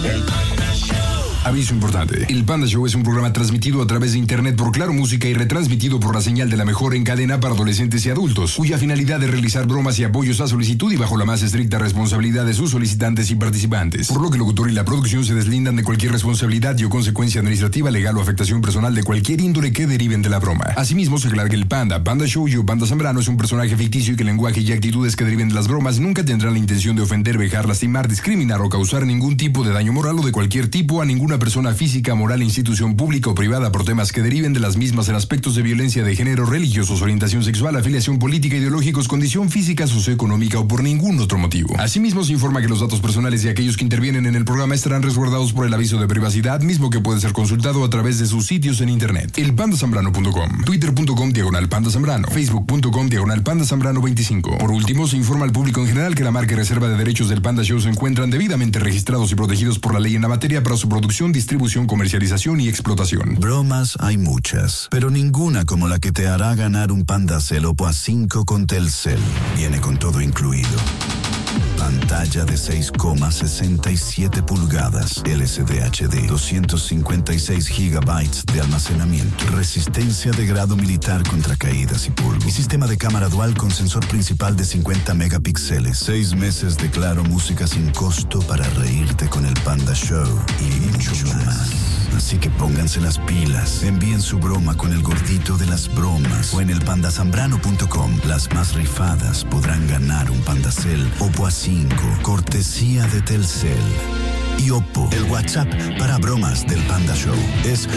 Aviso importante. El Panda Show es un programa transmitido a través de internet por Claro Música y retransmitido por la señal de la mejor en cadena para adolescentes y adultos, cuya finalidad es realizar bromas y apoyos a solicitud y bajo la más estricta responsabilidad de sus solicitantes y participantes. Por lo que el locutor y la producción se deslindan de cualquier responsabilidad y o consecuencia administrativa, legal o afectación personal de cualquier índole que deriven de la broma. Asimismo, se aclara que el Panda Show y Panda Zambrano es un personaje ficticio y que el lenguaje y actitudes que deriven de las bromas nunca tendrán la intención de ofender, vejar, lastimar, discriminar o causar ningún tipo de daño moral o de cualquier tipo a ninguna persona física, moral, institución pública o privada por temas que deriven de las mismas en aspectos de violencia de género, religiosos, orientación sexual, afiliación política, ideológicos, condición física, socioeconómica o por ningún otro motivo. Asimismo, se informa que los datos personales de aquellos que intervienen en el programa estarán resguardados por el aviso de privacidad, mismo que puede ser consultado a través de sus sitios en internet. elpandasambrano.com, twitter.com/pandazambrano, facebook.com/pandazambrano25. Por último, se informa al público en general que la marca y reserva de derechos del Panda Show se encuentran debidamente registrados y protegidos por la ley en la materia para su producción, distribución, comercialización y explotación. Bromas hay muchas, pero ninguna como la que te hará ganar un Pandacel Oppo A5 con Telcel. Viene con todo incluido. Pantalla de 6,67 pulgadas, LCD HD, 256 gigabytes de almacenamiento, resistencia de grado militar contra caídas y polvo, y sistema de cámara dual con sensor principal de 50 megapíxeles, 6 meses de Claro Música sin costo para reírte con el Panda Show y mucho más. Así que pónganse las pilas, envíen su broma con el gordito de las bromas o en elpandazambrano.com. Las más rifadas podrán ganar un Pandacel Oppo A5, cortesía de Telcel. Y Oppo, el WhatsApp para bromas del Panda Show es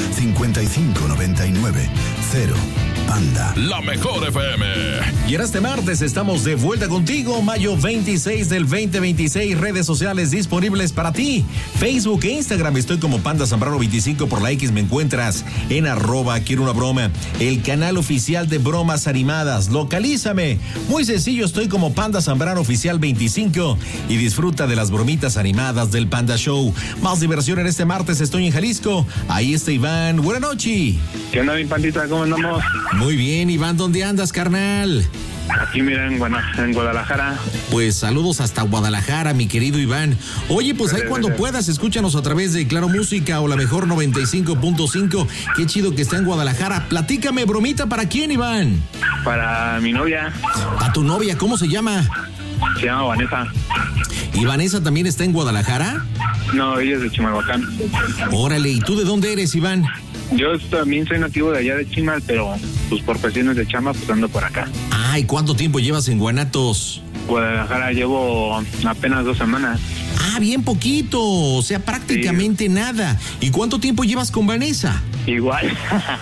5599 0 Panda. La mejor FM. Y en este martes estamos de vuelta contigo, mayo 26 del 2026, redes sociales disponibles para ti. Facebook e Instagram estoy como Panda Zambrano 25, por la X me encuentras en @quiero una broma. El canal oficial de bromas animadas, localízame. Muy sencillo, estoy como Panda Zambrano Oficial 25 y disfruta de las bromitas animadas del Panda Show. Más diversión en este martes, estoy en Jalisco. Ahí está Iván, buenas noches. ¿Qué onda, mi pandita? ¿Cómo andamos? Muy bien, Iván, ¿dónde andas, carnal? Aquí, mira, en Guadalajara. Pues saludos hasta Guadalajara, mi querido Iván. Oye, pues ahí cuando puedas, escúchanos a través de Claro Música o la mejor 95.5. Qué chido que está en Guadalajara. Platícame, bromita, ¿para quién, Iván? Para mi novia. ¿A tu novia? ¿Cómo se llama? Se llama Vanessa. ¿Y Vanessa también está en Guadalajara? No, ella es de Chimalhuacán. Órale, ¿y tú de dónde eres, Iván? Yo también soy nativo de allá de Chimal, pero pues por cuestiones de chamba, pues ando por acá. ¿Y cuánto tiempo llevas en Guanatos? Guadalajara llevo apenas 2 semanas. Bien poquito, o sea, prácticamente nada. ¿Y cuánto tiempo llevas con Vanessa? Igual.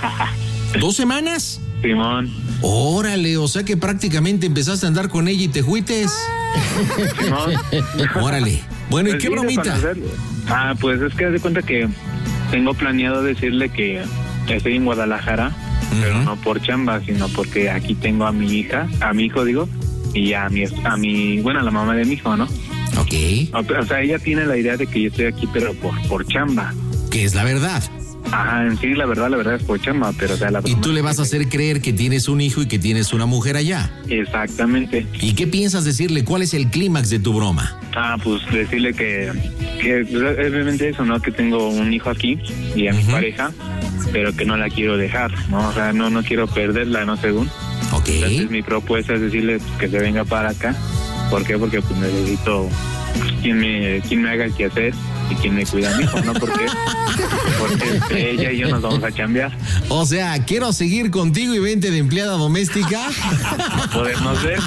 2 semanas. Simón. Órale, o sea que prácticamente empezaste a andar con ella y te juites. Simón. Órale. Bueno, ¿y qué bromita? Pues es que haz de cuenta que tengo planeado decirle que estoy en Guadalajara, pero no por chamba, sino porque aquí tengo a mi hija, a mi hijo digo, y a la mamá de mi hijo, ¿no? Ok. O sea, ella tiene la idea de que yo estoy aquí, pero por chamba. Que es la verdad. En sí, la verdad es por chamba, pero o sea, la Y tú le vas a hacer creer que tienes un hijo y que tienes una mujer allá. Exactamente. ¿Y qué piensas decirle? ¿Cuál es el clímax de tu broma? Pues decirle que obviamente eso, ¿no? Que tengo un hijo aquí y a mi pareja, pero que no la quiero dejar, ¿no? O sea, no quiero perderla, ¿no? Según. Ok. Entonces mi propuesta es decirle que se venga para acá. ¿Por qué? Porque pues necesito quien me haga el quehacer y quien me cuida a mi hijo, ¿no? Porque ella y yo nos vamos a chambear. O sea, quiero seguir contigo y vente de empleada doméstica. Podemos ver.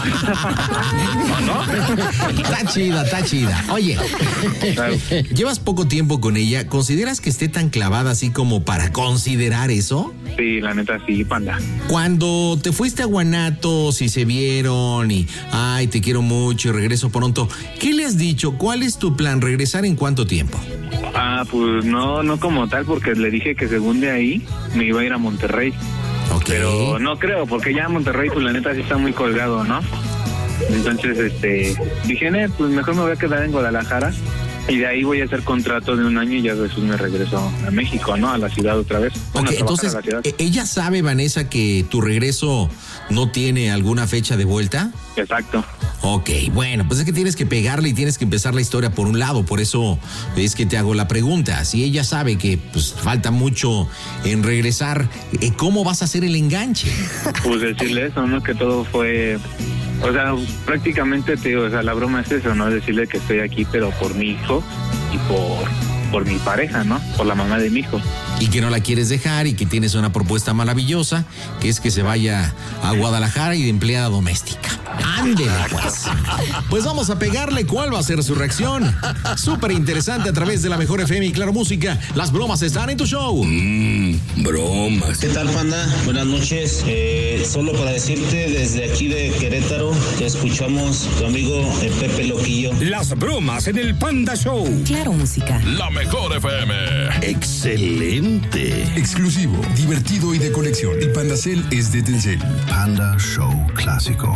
¿O no? Está chida. Oye, llevas poco tiempo con ella. ¿Consideras que esté tan clavada así como para considerar eso? Sí, la neta sí, Panda. Cuando te fuiste a Guanatos y se vieron y te quiero mucho y regreso pronto, ¿qué le has dicho? ¿Cuál es tu plan? ¿Regresar en cuánto tiempo? Pues no como tal, porque le dije que según de ahí me iba a ir a Monterrey. Ok. Pero no creo, porque ya Monterrey, pues la neta sí está muy colgado, ¿no? Entonces, dije, pues mejor me voy a quedar en Guadalajara Y de ahí voy a hacer contrato de 1 año y ya después me regreso a México, ¿no? A la ciudad otra vez. Ok, entonces, ¿ella sabe, Vanessa, que tu regreso no tiene alguna fecha de vuelta? Exacto. Ok, bueno, pues es que tienes que pegarle y tienes que empezar la historia por un lado, por eso es que te hago la pregunta. Si ella sabe que pues falta mucho en regresar, ¿cómo vas a hacer el enganche? Pues decirle eso, ¿no? Que todo fue... O sea, prácticamente te digo, o sea, la broma es eso, ¿no? Decirle que estoy aquí, pero por mi hijo y por mi pareja, ¿no? Por la mamá de mi hijo. Y que no la quieres dejar y que tienes una propuesta maravillosa, que es que se vaya a Guadalajara y de empleada doméstica. ¡Ándele, pues! Pues vamos a pegarle cuál va a ser su reacción. Súper interesante a través de la Mejor FM y Claro Música. Las bromas están en tu show. Bromas. ¿Qué tal, Panda? Buenas noches. Solo para decirte, desde aquí de Querétaro, te escuchamos tu amigo Pepe Loquillo. Las bromas en el Panda Show. Claro Música. La Mejor FM. Excelente. Exclusivo, divertido y de colección. El Pandacel es de Telcel. Panda Show Clásico.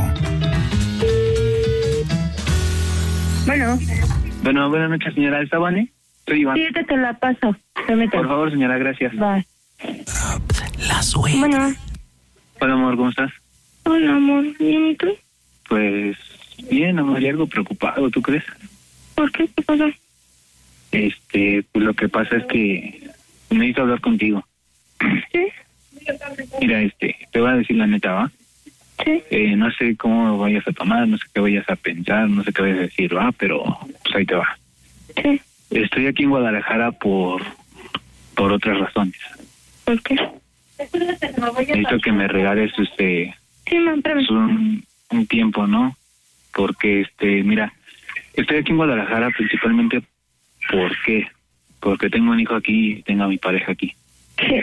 Bueno, buenas noches, señora. ¿Está Vane? Soy Iván. Sí, te la paso. Permítame. Por favor, señora, gracias. Va. La suegra. Bueno. Hola, amor, ¿cómo estás? Hola, amor. ¿Bien y tú? Pues bien, amor, y algo preocupado, ¿tú crees? ¿Por qué? ¿Qué pasó? Pues lo que pasa es que necesito hablar contigo. ¿Sí? Mira, te voy a decir la neta, ¿va? Sí. No sé cómo vayas a tomar, no sé qué vayas a pensar, no sé qué vayas a decir, ¿va? Pero pues ahí te va. Sí. Estoy aquí en Guadalajara por otras razones. ¿Por qué? Necesito que me regales Sí, man, un tiempo, ¿no? Porque mira, estoy aquí en Guadalajara principalmente porque tengo un hijo aquí y tengo a mi pareja aquí. Sí.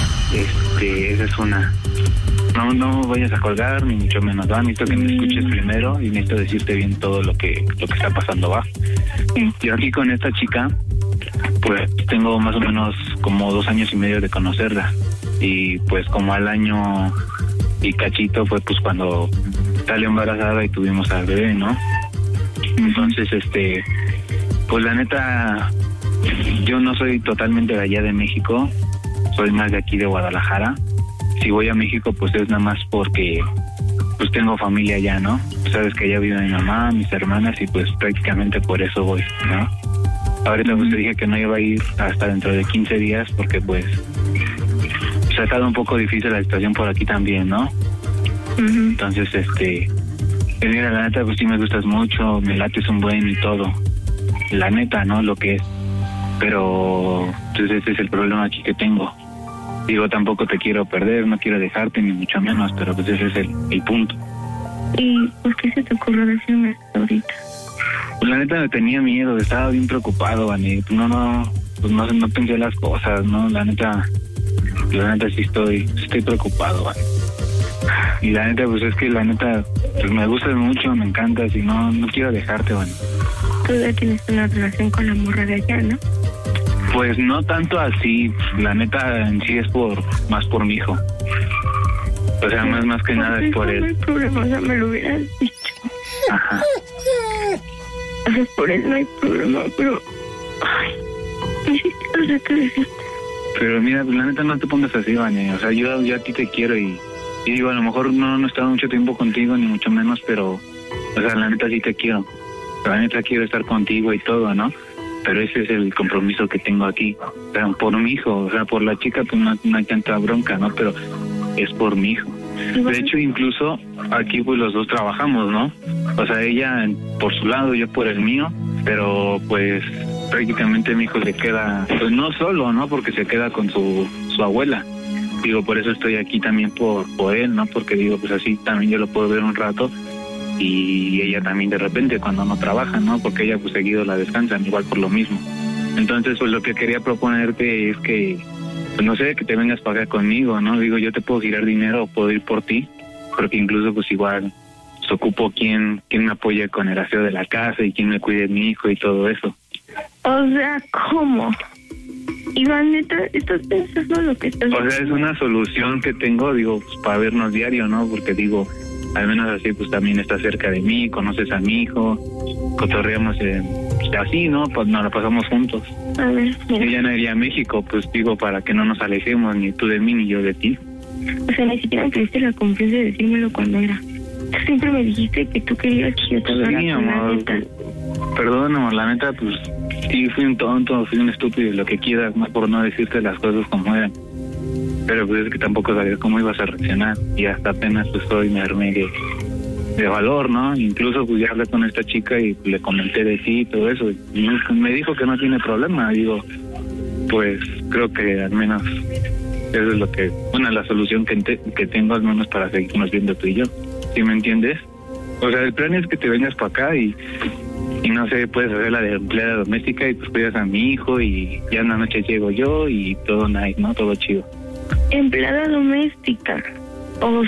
Esa es una. No vayas a colgar, ni mucho menos, ¿va? Necesito que me escuches primero y necesito decirte bien todo lo que está pasando, ¿va? Yo aquí con esta chica, pues tengo más o menos como 2 años y medio de conocerla. Y pues como al año y cachito fue pues cuando salió embarazada y tuvimos al bebé, ¿no? Entonces, pues la neta, yo no soy totalmente de allá de México, soy más de aquí de Guadalajara. Si voy a México, pues es nada más porque pues tengo familia allá, ¿no? Sabes que allá vive mi mamá, mis hermanas, y pues prácticamente por eso voy, ¿no? Ahorita pues te dije que no iba a ir hasta dentro de 15 días porque pues ha estado un poco difícil la situación por aquí también, ¿no? Entonces, mira, la neta, pues sí me gustas mucho, me lates un buen y todo. La neta, ¿no? Lo que es. Pero, pues ese es el problema aquí que tengo. Digo, tampoco te quiero perder, no quiero dejarte, ni mucho menos, pero pues ese es el punto. ¿Y por qué se te ocurrió decirme esto ahorita? Pues la neta me tenía miedo, estaba bien preocupado, Vani. No pensé las cosas, ¿no? La neta sí estoy preocupado, Vani. Y la neta, pues es que la neta, pues me gustas mucho, me encantas y no quiero dejarte, Vani. Tú ya tienes una relación con la morra de allá, ¿no? Pues no tanto así, la neta en sí es más por mi hijo. O sea, más que nada es por él. No hay problema, o sea, me lo hubieras dicho. Ajá. O sea, por él no hay problema, pero... Ay, no sé qué decirte. Pero mira, pues la neta no te pongas así, Vani. O sea, yo a ti te quiero y digo, a lo mejor no he estado mucho tiempo contigo, ni mucho menos, pero... O sea, la neta sí te quiero. La neta quiero estar contigo y todo, ¿no? Pero ese es el compromiso que tengo aquí. O sea, por mi hijo, o sea, por la chica pues no hay tanta bronca, ¿no? Pero es por mi hijo. De hecho, incluso aquí pues los dos trabajamos, ¿no? O sea, ella por su lado, yo por el mío, pero pues prácticamente mi hijo se queda, pues no solo, ¿no? Porque se queda con su abuela. Digo, por eso estoy aquí también por él, ¿no? Porque digo, pues así también yo lo puedo ver un rato. Y ella también de repente cuando no trabaja, ¿no? Porque ella pues seguido la descansan, igual por lo mismo. Entonces pues lo que quería proponerte es que, pues no sé, que te vengas para acá conmigo, ¿no? Digo, yo te puedo girar dinero o puedo ir por ti, porque incluso pues igual pues, ocupo quien me apoye con el aseo de la casa y quien me cuide de mi hijo y todo eso. O sea, ¿cómo? Iván, neta, ¿estás pensando lo que estás diciendo? O sea, es una solución que tengo, digo, pues para vernos diario, ¿no? Porque digo, al menos así pues también estás cerca de mí, conoces a mi hijo, cotorreamos así, ¿no? Pues nos la pasamos juntos. A ver, mira. Ella no iría a México, pues digo, para que no nos alejemos, ni tú de mí, ni yo de ti. O sea, ni siquiera tuviste la confianza de decírmelo cuando era. Tú siempre me dijiste que tú querías que yo te hablara Sí, con la amor. neta. Perdón, amor, la neta, pues sí, fui un tonto, fui un estúpido, lo que quieras, ¿no? Por no decirte las cosas como eran. Pero pues es que tampoco sabía cómo ibas a reaccionar. Y hasta apenas pues hoy me armé de valor, ¿no? Incluso pues ya hablé con esta chica y le comenté de ti y todo eso. Y me dijo que no tiene problema. Digo, pues creo que al menos eso es lo que, bueno, la solución que tengo al menos para seguirnos viendo tú y yo. ¿Sí me entiendes? O sea, el plan es que te vengas para acá y no sé, puedes hacer la de empleada doméstica y pues cuidas a mi hijo y ya en la noche llego yo y todo nice, ¿no? Todo chido. Empleada doméstica. O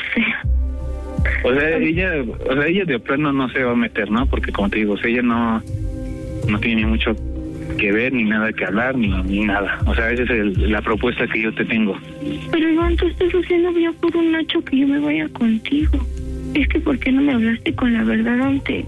sea, ella de plano no se va a meter, ¿no? Porque como te digo, o sea, ella no tiene mucho que ver, ni nada que hablar, ni nada. O sea, esa es la propuesta que yo te tengo. Pero Iván, tú estás haciendo ya por un Nacho que yo me vaya contigo. Es que ¿por qué no me hablaste con la verdad antes?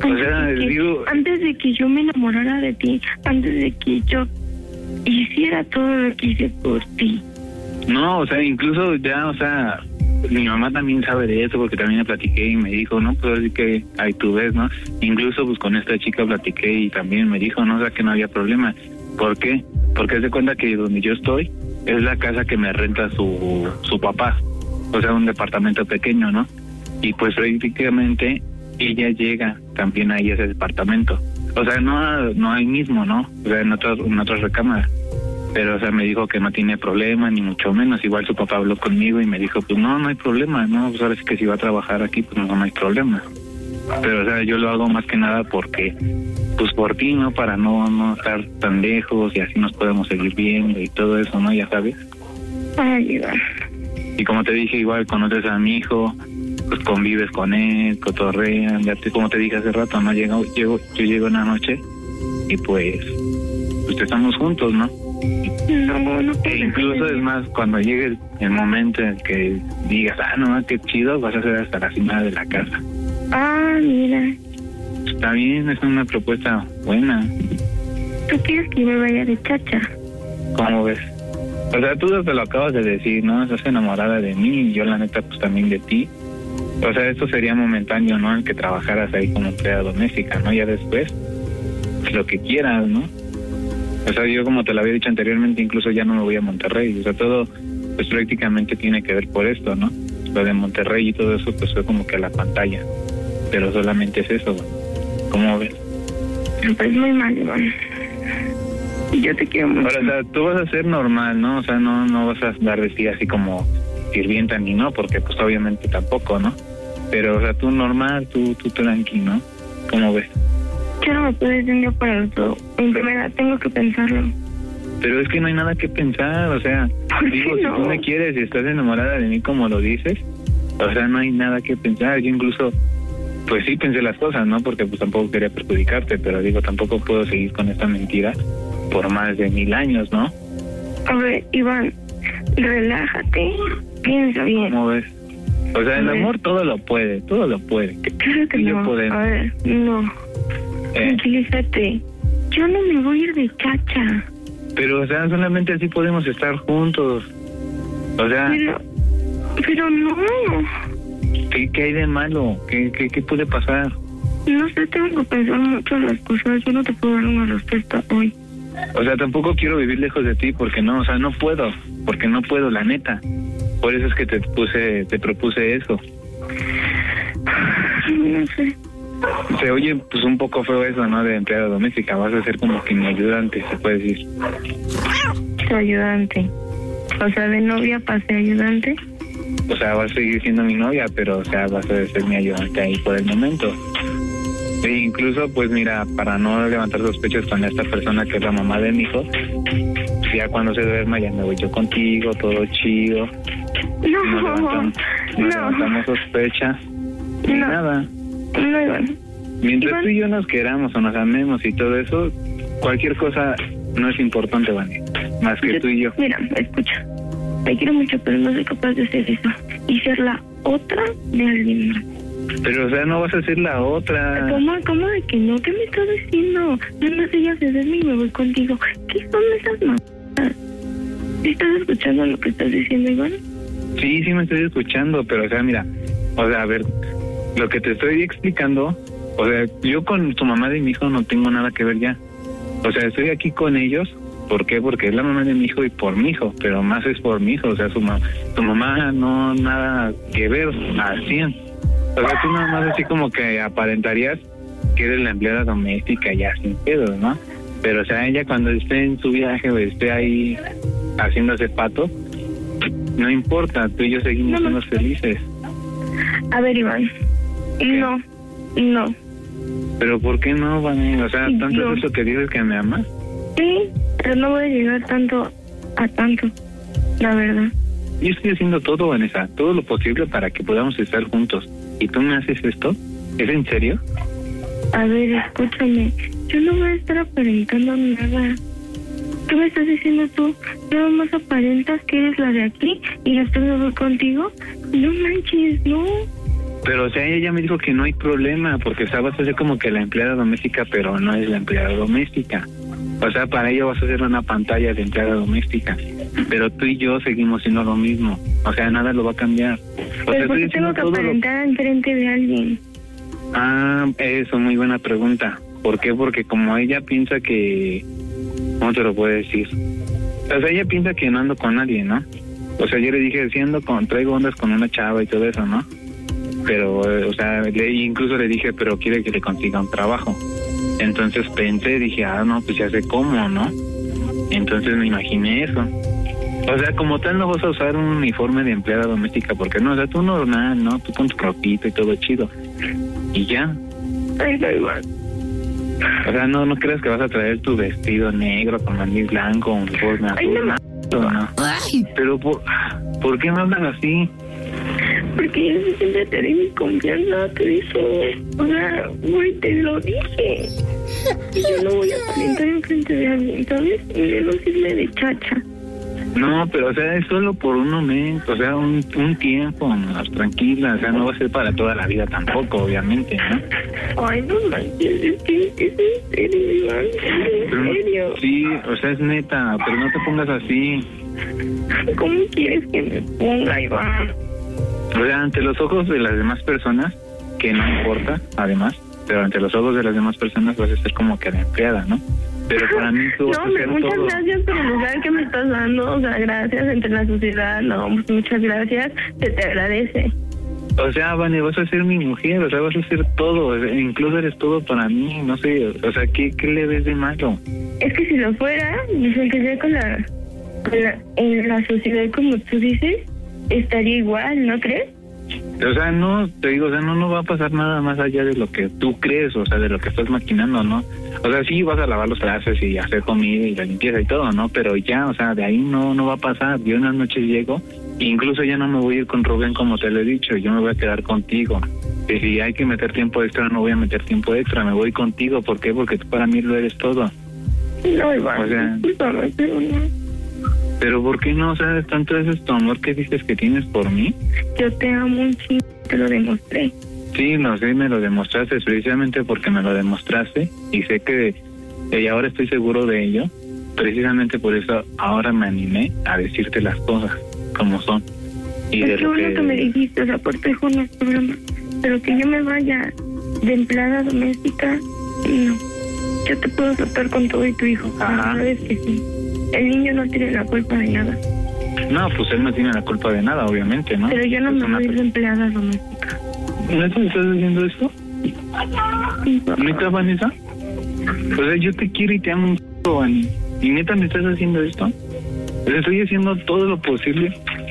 Antes de que yo me enamorara de ti, antes de que yo hiciera todo lo que hice por ti. No, o sea, incluso ya, o sea, mi mamá también sabe de eso porque también le platiqué y me dijo, no, pues así que ahí tú ves, ¿no? Incluso pues con esta chica platiqué y también me dijo, no, o sea, que no había problema. ¿Por qué? Porque se cuenta que donde yo estoy es la casa que me renta su papá, o sea, un departamento pequeño, ¿no? Y pues prácticamente ella llega también ahí a ese departamento. O sea, no ahí mismo, ¿no? O sea, en otras recámaras. Pero, o sea, me dijo que no tiene problema, ni mucho menos. Igual su papá habló conmigo y me dijo, pues no hay problema, ¿no? Pues ahora sí que si va a trabajar aquí, pues no hay problema. Pero, o sea, yo lo hago más que nada porque, pues por ti, ¿no? Para no estar tan lejos y así nos podemos seguir viendo y todo eso, ¿no? Ya sabes. Ay, Iván. Y como te dije, igual conoces a mi hijo, pues convives con él, cotorrean, ya como te dije hace rato, ¿no? Yo llego en la noche y pues estamos juntos, ¿no? No. E incluso es más, cuando llegue el momento en que digas, no, qué chido, vas a hacer hasta la cima de la casa. Ah, mira. Está bien, es una propuesta buena. ¿Tú quieres que me vaya de chacha? ¿Cómo ves? O sea, tú te lo acabas de decir, ¿no? Estás enamorada de mí y yo la neta pues también de ti. O sea, esto sería momentáneo, ¿no? El que trabajaras ahí como empleada doméstica, ¿no? Ya después, pues, lo que quieras, ¿no? O sea, yo como te lo había dicho anteriormente, incluso ya no me voy a Monterrey. O sea, todo, pues prácticamente tiene que ver por esto, ¿no? Lo de Monterrey y todo eso, pues fue como que a la pantalla. Pero solamente es eso, güey. ¿Cómo ves? Pues muy mal, Iván. Yo te quiero mucho. Ahora, o sea, tú vas a ser normal, ¿no? O sea, no vas a andar vestida así como sirvienta ni no, porque pues obviamente tampoco, ¿no? Pero, o sea, tú normal, tú tranquilo, ¿no? ¿Cómo ves? Yo no me puedo decir un día para el otro. En primera, tengo que pensarlo. Pero es que no hay nada que pensar, o sea, digo, si tú me quieres y estás enamorada de mí como lo dices, o sea, no hay nada que pensar. Yo incluso, pues sí pensé las cosas, ¿no? Porque pues tampoco quería perjudicarte, pero digo, tampoco puedo seguir con esta mentira por más de 1000 años, ¿no? A ver, Iván, relájate, piensa bien. ¿Cómo ves? O sea, el amor todo lo puede. Claro que no. Podemos. A ver, no. Tranquilízate. Yo no me voy a ir de chacha. Pero, o sea, solamente así podemos estar juntos. O sea... Pero no. ¿Qué hay de malo? ¿Qué puede pasar? No sé, tengo que pensar mucho las cosas. Yo no te puedo dar una respuesta hoy. O sea, tampoco quiero vivir lejos de ti porque no, o sea, no puedo. Porque no puedo, la neta. Por eso es que te propuse eso. No sé. Se oye pues un poco feo eso, ¿no? De empleada doméstica. Vas a ser como que mi ayudante, se puede decir. Tu ayudante. O sea, de novia pasé ayudante. O sea, vas a seguir siendo mi novia, pero, o sea, vas a ser mi ayudante ahí por el momento. E incluso, pues mira, para no levantar sospechas con esta persona que es la mamá de mi hijo, ya cuando se duerma ya me voy yo contigo, todo chido. No levantamos sospechas. Ni nada. No, Iván. Mientras tú y yo nos queramos o nos amemos y todo eso, cualquier cosa no es importante, Vani, más que tú y yo. Mira, escucha. Te quiero mucho, pero no soy capaz de hacer eso. Y ser la otra de alguien más. Pero, o sea, no vas a hacer la otra. ¿Cómo de que no? ¿Qué me estás diciendo? Nada más ella se duerme y me voy contigo. ¿Qué son esas mamadas? ¿Estás escuchando lo que estás diciendo, Iván? Sí, me estoy escuchando, pero, o sea, mira, o sea, a ver, lo que te estoy explicando, o sea, yo con tu mamá de mi hijo no tengo nada que ver ya. O sea, estoy aquí con ellos. ¿Por qué? Porque es la mamá de mi hijo y por mi hijo, pero más es por mi hijo. O sea, tu mamá no nada que ver al 100. O sea, tú nada más así como que aparentarías que eres la empleada doméstica ya sin pedos, ¿no? Pero, o sea, ella cuando esté en su viaje o esté ahí haciéndose pato, no importa, tú y yo seguimos siendo felices. A ver, Iván, no. ¿Pero por qué no, Vane? O sea, ¿tanto es eso que dices que me amas? Sí, pero no voy a llegar tanto, la verdad. Yo estoy haciendo todo, Vanessa, todo lo posible para que podamos estar juntos. ¿Y tú me haces esto? ¿Es en serio? A ver, escúchame, yo no voy a estar aparentando nada. ¿Qué me estás diciendo tú? Nada más aparentas que eres la de aquí y después me voy contigo. No manches, no. Pero, o sea, ella ya me dijo que no hay problema, porque, o sea, vas a ser como que la empleada doméstica, pero no es la empleada doméstica. O sea, para ella vas a hacer una pantalla de empleada doméstica, pero tú y yo seguimos siendo lo mismo. O sea, nada lo va a cambiar. Pero ¿por qué tengo que aparentar enfrente de alguien? Eso, muy buena pregunta. ¿Por qué? Porque como ella piensa que... ¿Cómo te lo puedo decir? O sea, ella piensa que no ando con nadie, ¿no? O sea, yo le dije, traigo ondas con una chava y todo eso, ¿no? Pero, o sea, incluso le dije, pero quiere que le consiga un trabajo. Entonces pensé, dije, no, pues ya sé cómo, ¿no? Entonces me imaginé eso. O sea, como tal no vas a usar un uniforme de empleada doméstica, porque no, o sea, tú normal, ¿no? Tú con tu ropita y todo chido. Y ya. Ay, da igual. O sea, no creas que vas a traer tu vestido negro con mandil blanco, uniforme azul, ¿no? Pero, ¿por qué me hablan así? Porque yo siempre te di mi confianza, te dije, o sea, güey, te lo dije. Y yo no voy a aparentar enfrente de alguien, ¿sabes? Y menos irme de chacha. No, pero, o sea, es solo por un momento, o sea, un tiempo, más tranquila, o sea, no va a ser para toda la vida tampoco, obviamente, ¿no? Ay, no manches, es en serio, Iván, es en serio. Sí, o sea, es neta, pero no te pongas así. ¿Cómo quieres que me ponga, Iván? O sea, ante los ojos de las demás personas, que no importa, además, pero ante los ojos de las demás personas vas a ser como que la empleada, ¿no? Pero para mí tú vas a hacer muchas todo. Gracias por el lugar que me estás dando, o sea, gracias entre la sociedad, no, muchas gracias, se te agradece. O sea, Vane, vas a ser mi mujer, o sea, vas a hacer todo, o sea, incluso eres todo para mí, no sé, o sea, ¿qué le ves de malo? Es que si lo fuera, me sentiría en la sociedad como tú dices, estaría igual, ¿no crees? O sea, no, te digo, o sea, no va a pasar nada más allá de lo que tú crees, o sea, de lo que estás maquinando, ¿no? O sea, sí vas a lavar los trastes y hacer comida y la limpieza y todo, ¿no? Pero ya, o sea, de ahí no va a pasar. Yo unas noches llego, incluso ya no me voy a ir con Rubén como te lo he dicho, yo me voy a quedar contigo. Y si hay que meter tiempo extra, no voy a meter tiempo extra, me voy contigo. ¿Por qué? Porque tú para mí lo eres todo. No, Iván, o sea, discúlpame, pero no. ¿Pero por qué no? O sea, tanto es tu amor que dices que tienes por mí. Yo te amo un chingo, te lo demostré. Sí, no sé, me lo demostraste precisamente porque me lo demostraste y sé que y ahora estoy seguro de ello. Precisamente por eso ahora me animé a decirte las cosas como son. Y es de que lo bueno que me dijiste, o sea, por tejo no es problema. Pero que yo me vaya de empleada doméstica, no. Yo te puedo tratar con todo y tu hijo. Ajá. Sabes que sí. El niño no tiene la culpa de nada. No, pues él no tiene la culpa de nada, obviamente, ¿no? Pero yo no me voy de empleada doméstica. ¿Neta me estás diciendo esto? ¿Neta, Vanessa? O sea, yo te quiero y te amo un poco, Vani. ¿Y neta me estás haciendo esto? O sea, estoy haciendo todo lo posible.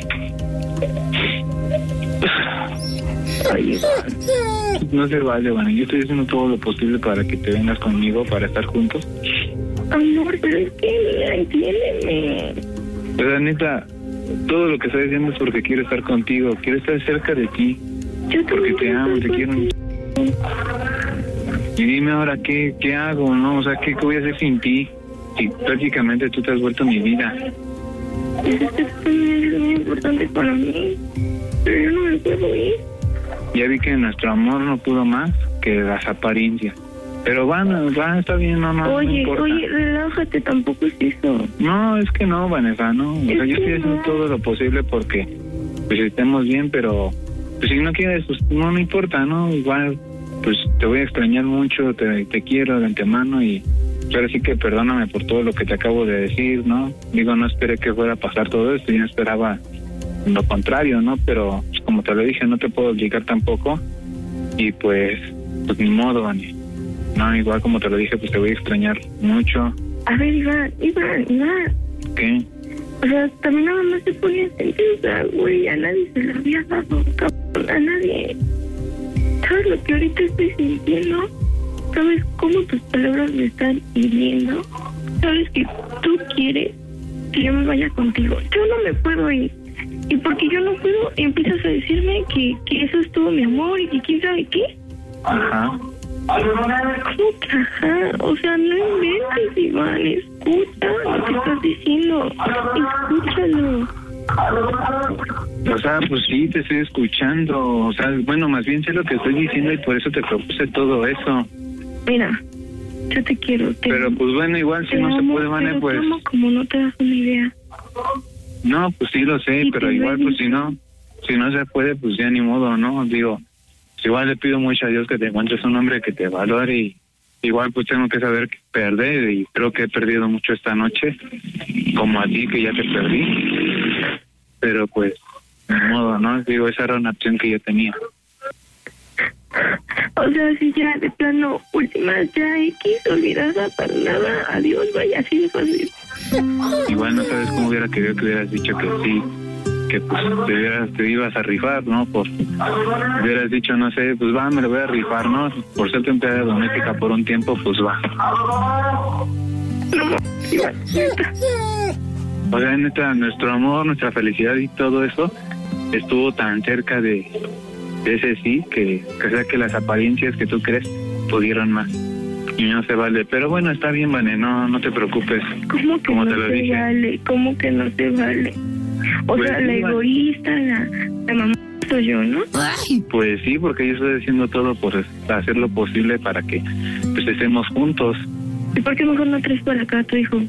Ay, no se vale, Vani. Yo estoy haciendo todo lo posible para que te vengas conmigo, para estar juntos. Amor, pero es que entiéndeme. O sea, neta, todo lo que estoy diciendo es porque quiero estar contigo, quiero estar cerca de ti. Porque te amo, te quiero. Y dime ahora qué hago, ¿no? O sea, ¿qué voy a hacer sin ti? Si prácticamente tú te has vuelto mi vida. Es muy importante para mí, pero yo no me puedo ir. ya vi que nuestro amor no pudo más que las apariencias. Pero está bien, no importa. Oye, relájate, tampoco es eso. No, es que no, Vanessa, no. O sea, yo estoy haciendo todo lo posible porque pues estemos bien, pero pues si no quieres, pues no importa, ¿no? Igual, pues te voy a extrañar mucho, te quiero de antemano y ahora sí que perdóname por todo lo que te acabo de decir, ¿no? Digo, no esperé que fuera a pasar todo esto, yo esperaba lo contrario, ¿no? Pero pues, como te lo dije, no te puedo obligar tampoco y pues ni modo, Vani. No, igual como te lo dije, pues te voy a extrañar mucho. A ver, Iván. ¿Qué? O sea, también nada más se ponía sentir, o sea, güey, a nadie se lo había dado, cabrón, a nadie. ¿Sabes lo que ahorita estoy sintiendo? ¿Sabes cómo tus palabras me están hiriendo? ¿Sabes que tú quieres que yo me vaya contigo? Yo no me puedo ir. Y porque yo no puedo, empiezas a decirme que eso es todo mi amor y que quién sabe qué. Ajá. ¿Cómo que ajá? O sea, no inventes, Iván, escucha lo que estás diciendo, escúchalo. O sea, pues sí, te estoy escuchando, o sea, bueno, más bien sé lo que estoy diciendo y por eso te propuse todo eso. Mira, yo te quiero. Pero pues bueno, igual si no se puede, Vane, pues... Te amo como no te das una idea. No, pues sí lo sé, pero igual pues si no se puede, pues ya ni modo, ¿no? Digo, pues igual le pido mucho a Dios que te encuentres un hombre que te valore y igual pues tengo que saber que perder y creo que he perdido mucho esta noche, como a ti que ya te perdí, pero pues ni modo, ¿no? Digo, esa era una opción que yo tenía. O sea, si ya de plano última ya X, olvidada para nada, adiós, vaya, así de fácil. Igual no sabes cómo hubiera querido que hubieras dicho que sí, que pues te ibas a rifar, ¿no? Hubieras dicho, no sé, pues va, me lo voy a rifar, ¿no? Por ser tu empleada doméstica por un tiempo, pues va. O sea, neta, nuestro amor, nuestra felicidad y todo eso estuvo tan cerca de ese sí, que sea que las apariencias que tú crees pudieron más. Y no se vale. Pero bueno, está bien, Vane, no te preocupes. ¿Cómo que como no te lo se dije. vale? ¿Cómo que no se vale? O pues sea, la egoísta, la mamá soy yo, ¿no? Pues sí, porque yo estoy haciendo todo por hacer lo posible para que pues estemos juntos. ¿Y por qué mejor no traes para acá a tu hijo?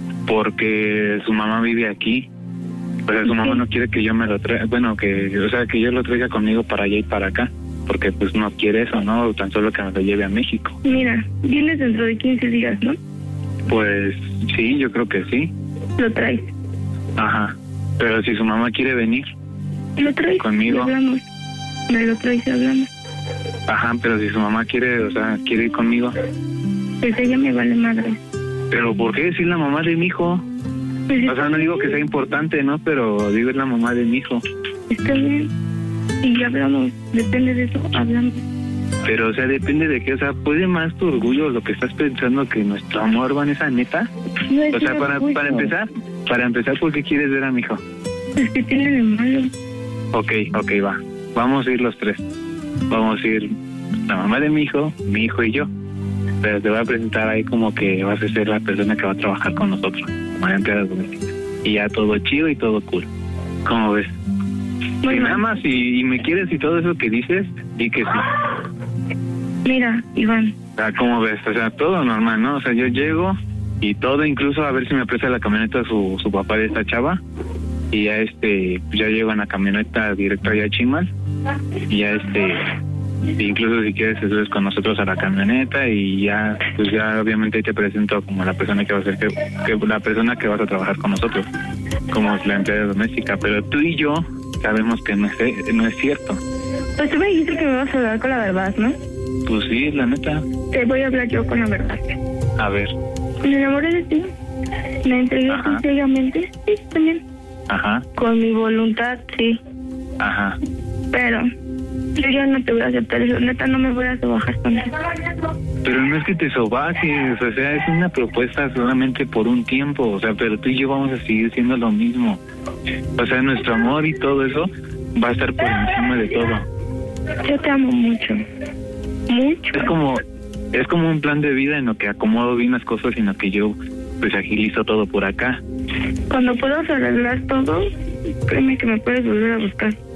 Porque su mamá vive aquí. O sea, su mamá no quiere que yo me lo traiga, bueno, que yo lo traiga conmigo para allá y para acá, porque pues no quiere eso, ¿no? Tan solo que me lo lleve a México. Mira, vienes dentro de 15 días, ¿no? Pues sí, yo creo que sí. Lo traes. Ajá, pero si su mamá quiere venir. Lo traes. Conmigo. Hablamos. Me lo traes y hablamos. Ajá, pero si su mamá quiere ir conmigo. Pues ella me vale madre. ¿Pero por qué decir la mamá de mi hijo? Pues o sea, no digo que sea importante, ¿no? Pero digo, es la mamá de mi hijo. Está bien. Y hablamos. Depende de eso, hablamos. Pero, o sea, depende de qué. O sea, ¿puede más tu orgullo lo que estás pensando que nuestro amor, Vanessa, neta? No es o sea, para empezar, ¿por qué quieres ver a mi hijo? Es que tiene de malo. Ok, va. Vamos a ir los tres. Vamos a ir la mamá de mi hijo y yo. Pero te voy a presentar ahí como que vas a ser la persona que va a trabajar con nosotros, como empleada doméstica. Y ya todo chido y todo cool. ¿Cómo ves? Bueno. Si nada más y me quieres y todo eso que dices, di que sí. Mira, Iván. O sea, ¿cómo ves? O sea, todo normal, ¿no? O sea, yo llego y todo, incluso a ver si me presta la camioneta su papá de esta chava. Y ya ya llego en la camioneta directo allá a Chimal. Y ya incluso si quieres te subes con nosotros a la camioneta y ya, pues ya obviamente te presento como la persona que va a ser que la persona que vas a trabajar con nosotros, como la empleada doméstica, pero tú y yo sabemos que no es cierto. Pues tú me dijiste que me vas a hablar con la verdad, ¿no? Pues sí, la neta. Te voy a hablar yo con la verdad. A ver. Me enamoré de ti. Me entregué ciegamente. Sí, también. Ajá. Con mi voluntad, sí. Ajá. Pero yo ya no te voy a aceptar eso. Neta, no me voy a sobajar con eso. Pero no es que te sobajes, o sea, es una propuesta solamente por un tiempo, o sea, pero tú y yo vamos a seguir siendo lo mismo. O sea, nuestro amor y todo eso va a estar por encima de todo. Yo te amo mucho. Mucho. Es como un plan de vida en lo que acomodo bien las cosas y en lo que yo pues agilizo todo por acá. Cuando puedas arreglar todo, créeme que me puedes volver a buscar.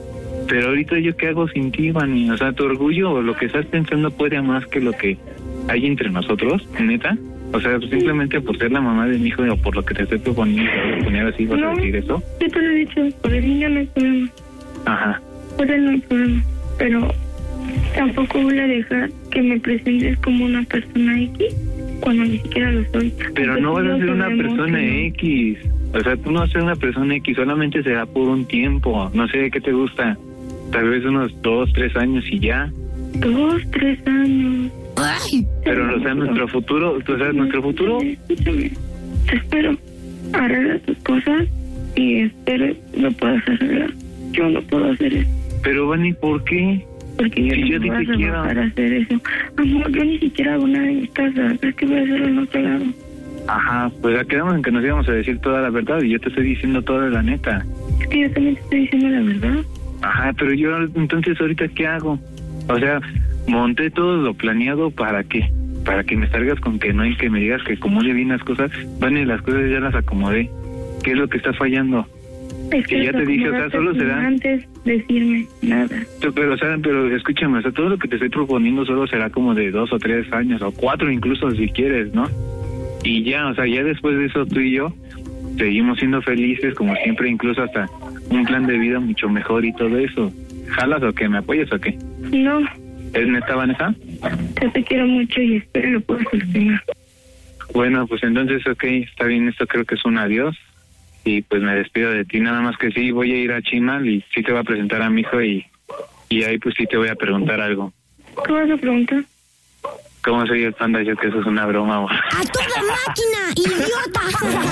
Pero ahorita yo qué hago sin ti, Vani, o sea, tu orgullo o lo que estás pensando puede más que lo que hay entre nosotros, neta. O sea, simplemente por ser la mamá de mi hijo o por lo que te estoy proponiendo, así, ¿vas a decir eso? Yo te lo he dicho, por el niño no hay problema. Ajá. Por él no hay problema, pero tampoco voy a dejar que me presentes como una persona X cuando ni siquiera lo soy. Pero no vas a ser una persona X. O sea, tú no vas a ser una persona X, solamente será por un tiempo. No sé, ¿qué te gusta? Tal vez unos 2, 3 años y ya. 2, 3 años. Ay. Pero, o sea, nuestro futuro, tú sabes, nuestro futuro... Escúchame, te espero. Arregla tus cosas y espero lo puedas arreglar. Yo no puedo hacer eso. Pero, Vani, ¿por qué? Porque yo si no voy a trabajar a hacer eso. Amor, yo ni siquiera hago nada en mi casa. ¿Crees que voy a hacerlo en otro lado? Ajá, pues quedamos en que nos íbamos a decir toda la verdad y yo te estoy diciendo toda la neta. Es que yo también te estoy diciendo la verdad. Ajá, pero yo, entonces, ¿ahorita qué hago? O sea, monté todo lo planeado, ¿para qué? Para que me salgas con que no y que me digas que acomode bien las cosas. Vani, las cosas ya las acomodé. ¿Qué es lo que está fallando? Es que ya te dije, o sea, solo será... Antes decirme nada. Pero, o sea, pero escúchame, o sea, todo lo que te estoy proponiendo solo será como de 2 o 3 años, o 4 incluso si quieres, ¿no? Y ya, o sea, ya después de eso tú y yo seguimos siendo felices como siempre, incluso hasta un plan de vida mucho mejor y todo eso. ¿Jalas o qué? ¿Me apoyas o qué? No. ¿Es neta, Vanessa? Yo te quiero mucho y espero lo puedas solucionar. Bueno, pues entonces, ok, está bien, esto creo que es un adiós. Y pues me despido de ti, nada más que sí, voy a ir a Chimal y sí te voy a presentar a mi hijo y ahí pues sí te voy a preguntar algo. ¿Qué vas a preguntar? ¿Cómo soy el Panda? Yo que eso es una broma. ¡A toda máquina, idiota!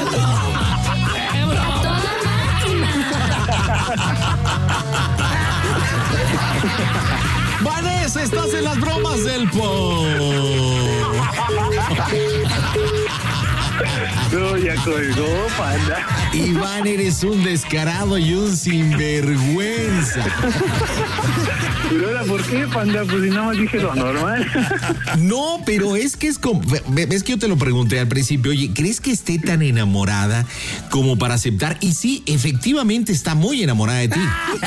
¡A toda máquina! Vanessa, estás en las bromas del No, ya colgó, Panda. Iván, eres un descarado y un sinvergüenza. Pero ahora, ¿por qué, Panda? Pues si nada más dije lo normal. No, pero es que es como... Ves que yo te lo pregunté al principio, oye, ¿crees que esté tan enamorada como para aceptar? Y sí, efectivamente está muy enamorada de ti.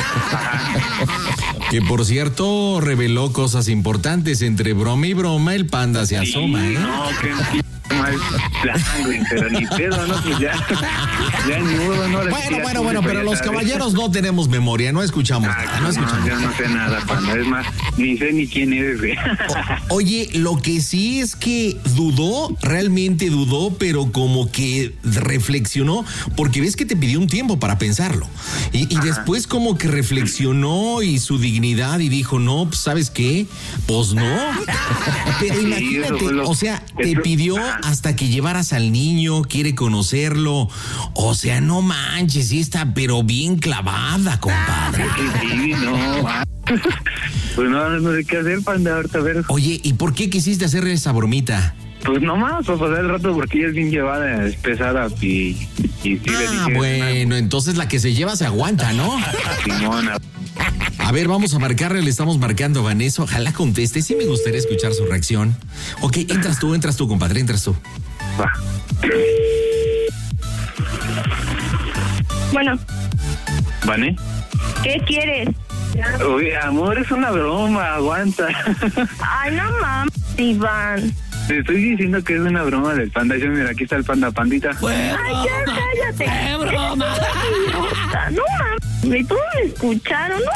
Que por cierto, reveló cosas importantes. Entre broma y broma, el Panda se asoma, ¿eh? No, que... mal plan, güey, pero ni pedo, ¿no? Pues ya ni modo, ¿no? Bueno, pero los caballeros no tenemos memoria, no escuchamos nada, no escuchamos. Yo no sé nada, Panda, es más, ni sé ni quién eres, güey. Oye, lo que sí es que realmente dudó, pero como que reflexionó, porque ves que te pidió un tiempo para pensarlo, y después como que reflexionó y su dignidad y dijo, no, pues, ¿sabes qué? Pues no, pero imagínate, o sea, te pidió hasta que llevaras al niño, quiere conocerlo, o sea, no manches, sí está, pero bien clavada, compadre. Sí, no, pues no sé qué hacer, Panda, ahorita a ver. Oye, ¿y por qué quisiste hacerle esa bromita? Pues nomás, para pasar el rato, porque ella es bien llevada, es pesada, y sí le dije... bueno, entonces la que se lleva se aguanta, ¿no? Simona. A ver, vamos a marcarle, le estamos marcando a Vanessa, ojalá conteste, sí me gustaría escuchar su reacción. Ok, entras tú, compadre, entras tú. Va. Bueno. ¿Vane? ¿Qué quieres? Uy, amor, es una broma, aguanta. Ay, no mames, Iván. Te estoy diciendo que es una broma del Panda. Yo, mira, aquí está el Panda, Pandita. Ay, ya cállate. ¡Qué broma! No mames, ¿y todos me escucharon, no?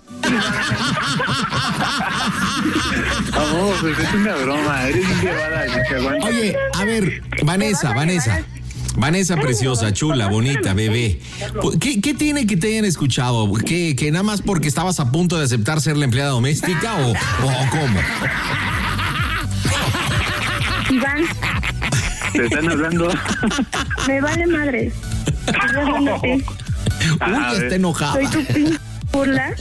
Amor, pues es una broma, eres bien llevada. Oye, a ver, Vanessa preciosa, chula, bonita, bebé. ¿Qué tiene que te hayan escuchado? ¿Que nada más porque estabas a punto de aceptar ser la empleada doméstica o cómo? Iván. ¿Te están hablando? Me vale madre. Uy, está enojado. Soy tu burla.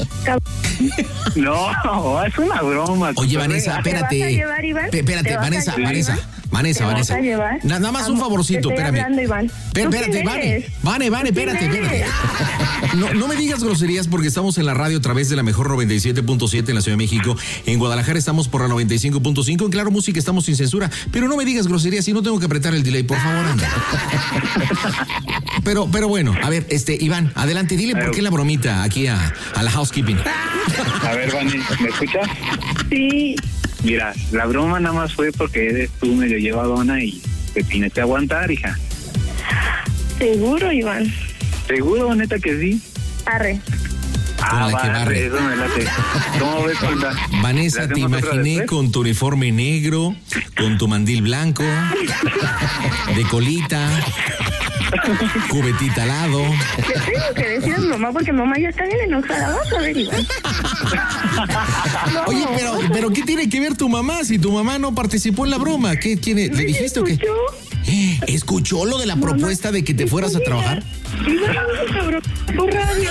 No, es una broma. Oye, Vanessa, espérate. ¿Te vas a llevar, Iván? Espérate, Vanessa. Nada más un favorcito, espérame. Espérate, Vane, espérate. No me digas groserías porque estamos en la radio a través de la mejor 97.7 en la Ciudad de México. En Guadalajara estamos por la 95.5. En Claro Música estamos sin censura. Pero no me digas groserías y no tengo que apretar el delay, por favor, anda. pero bueno, a ver, Iván, adelante, dile por qué la bromita aquí a la housekeeping. A ver, Vani, ¿me escuchas? Sí. Mira, la broma nada más fue porque eres tú medio llevadona y te tienes que aguantar, hija. ¿Seguro, Iván? ¿Seguro, neta que sí? Arre. Con la que barre. Eso me late. ¿Cómo ves, Panda? Vanessa, te imaginé con tu uniforme negro, con tu mandil blanco, de colita, cubetita al lado. Te tengo que decir a mi mamá porque mamá ya está bien enojada. Vamos a ver, Iván. No. Oye, pero ¿qué tiene que ver tu mamá si tu mamá no participó en la broma? ¿Qué tiene? ¿Le dijiste o qué? ¿Escuchó lo de la propuesta de que te fueras a trabajar? Por radio.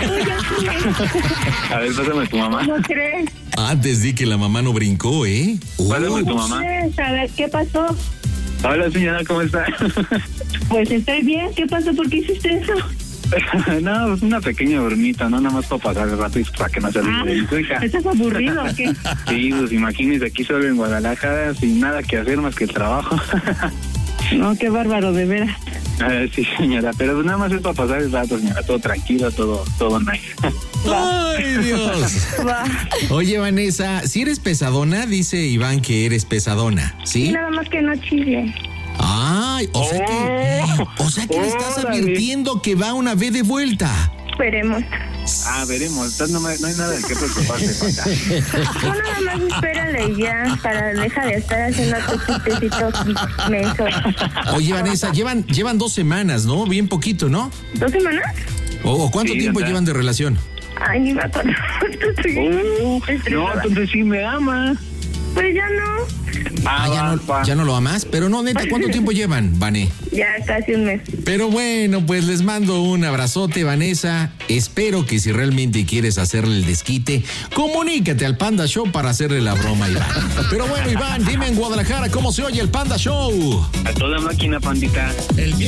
A ver, pásame tu mamá. ¿Cómo crees? Antes di que la mamá no brincó, ¿eh? Pásame tu mamá. A ver, ¿qué pasó? Hola, señora, ¿cómo está? Pues estoy bien. ¿Qué pasó? ¿Por qué hiciste eso? No, pues una pequeña bromita, ¿no? Nada más para pasar el rato y para que no se olvide. ¿Estás aburrido o qué? Sí, pues imagínese aquí solo en Guadalajara sin nada que hacer más que el trabajo. No, qué bárbaro, de veras. Sí, señora, pero pues nada más es para pasar el rato, señora. Todo tranquilo, todo nice. ¡Ay, Dios! Va. Oye, Vanessa, si eres pesadona, dice Iván que eres pesadona, ¿sí? Nada más que no chille. Ay, o sea que le estás advirtiendo que va una vez de vuelta. Veremos. Veremos. No hay nada de qué preocuparse, papá. Tú nada más espérale y ya, para dejar de estar haciendo tus chistecitos mensos. Oye, Vanessa, llevan 2 semanas, ¿no? Bien poquito, ¿no? ¿2 semanas? ¿O cuánto tiempo llevan de relación? Ay, ni me acuerdo. No, entonces sí me ama. Pues ya no. Ya no lo amas, pero no, neta, ¿cuánto tiempo llevan, Vané? Ya casi un mes. Pero bueno, pues les mando un abrazote, Vanessa. Espero que si realmente quieres hacerle el desquite, comunícate al Panda Show para hacerle la broma a Iván. Pero bueno, Iván, dime en Guadalajara cómo se oye el Panda Show. A toda máquina, pandita. El